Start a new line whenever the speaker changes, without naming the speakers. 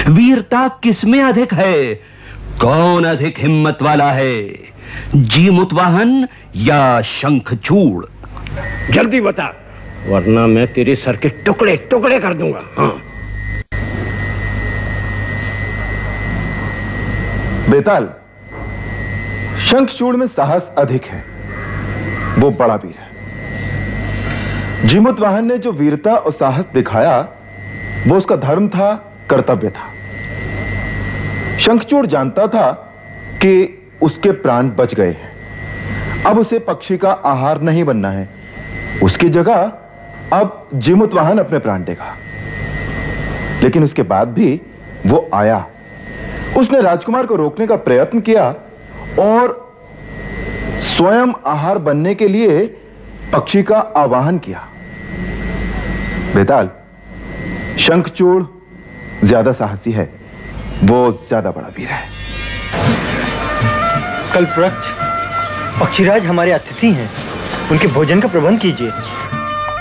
वीरता किसमें अधिक है? कौन अधिक हिम्मत वाला है, जीमुतवाहन या शंखचूड़?
जल्दी बता, वरना मैं तेरे सर के टुकड़े टुकड़े कर दूंगा। हाँ।
बेताल, शंखचूड़ में साहस अधिक है, वो बड़ा वीर है। जीमुतवाहन ने जो वीरता और साहस दिखाया वो उसका धर्म था, कर्तव्य था। शंखचूड़ जानता था कि उसके प्राण बच गए हैं, अब उसे पक्षी का आहार नहीं बनना है, उसकी जगह अब जीमुतवाहन अपने प्राण देगा। लेकिन उसके बाद भी वो आया, उसने राजकुमार को रोकने का प्रयत्न किया और स्वयं आहार बनने के लिए पक्षी का आवाहन किया। बेताल, शंखचूड़ ज्यादा साहसी है, वो ज्यादा बड़ा वीर है।
कल्पवृक्ष, पक्षीराज हमारे अतिथि हैं, उनके भोजन का प्रबंध कीजिए।